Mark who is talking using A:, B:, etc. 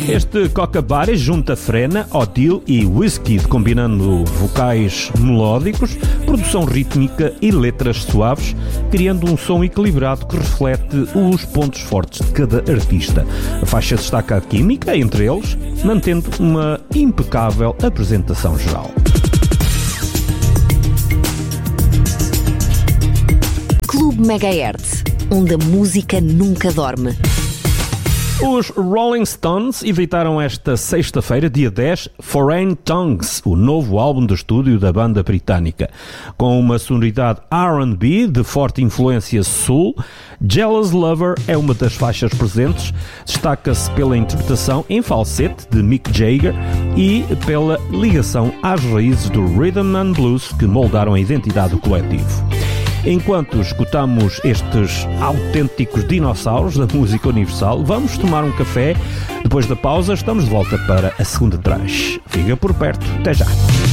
A: Este Cockabody junta Frena, Odile e Wizkid, combinando vocais melódicos, produção rítmica e letras suaves, criando um som equilibrado que reflete os pontos fortes de cada artista. A faixa destaca a química entre eles, mantendo uma impecável apresentação geral.
B: Clube Megahertz, onde a música nunca dorme.
A: Os Rolling Stones editaram esta sexta-feira, dia 10, Foreign Tongues, o novo álbum de estúdio da banda britânica. Com uma sonoridade R&B de forte influência soul, Jealous Lover é uma das faixas presentes. Destaca-se pela interpretação em falsete de Mick Jagger e pela ligação às raízes do Rhythm and Blues que moldaram a identidade do coletivo. Enquanto escutamos estes autênticos dinossauros da música universal, vamos tomar um café. Depois da pausa, estamos de volta para a segunda tranche. Fica por perto. Até já!